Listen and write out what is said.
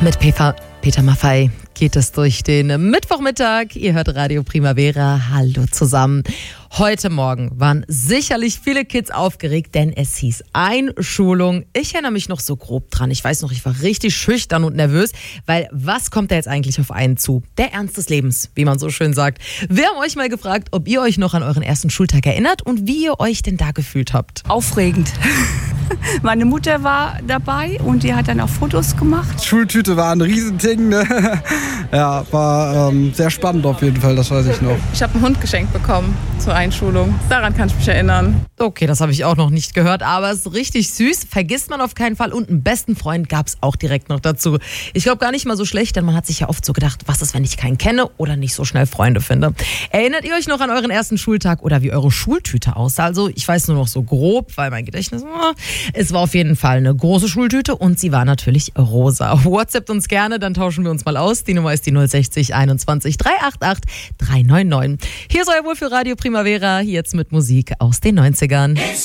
Mit Peter Maffay geht es durch den Mittwochmittag. Ihr hört Radio Primavera. Hallo zusammen. Heute Morgen waren sicherlich viele Kids aufgeregt, denn es hieß Einschulung. Ich erinnere mich noch so grob dran. Ich weiß noch, ich war richtig schüchtern und nervös, weil was kommt da jetzt eigentlich auf einen zu? Der Ernst des Lebens, wie man so schön sagt. Wir haben euch mal gefragt, ob ihr euch noch an euren ersten Schultag erinnert und wie ihr euch denn da gefühlt habt. Aufregend. Meine Mutter war dabei und die hat dann auch Fotos gemacht. Schultüte war ein Riesending, ne? Ja, war sehr spannend auf jeden Fall, das weiß ich noch. Ich habe einen Hund geschenkt bekommen zur Einschulung. Daran kann ich mich erinnern. Okay, das habe ich auch noch nicht gehört, aber es ist richtig süß. Vergisst man auf keinen Fall. Und einen besten Freund gab es auch direkt noch dazu. Ich glaube gar nicht mal so schlecht, denn man hat sich ja oft so gedacht, was ist, wenn ich keinen kenne oder nicht so schnell Freunde finde. Erinnert ihr euch noch an euren ersten Schultag oder wie eure Schultüte aussah? Also ich weiß nur noch so grob, weil mein Gedächtnis... Es war auf jeden Fall eine große Schultüte und sie war natürlich rosa. WhatsAppt uns gerne, dann tauschen wir uns mal aus. Die Nummer ist die 060 21 388 399. Hier ist euer Wohl für Radio Primavera, jetzt mit Musik aus den 90ern.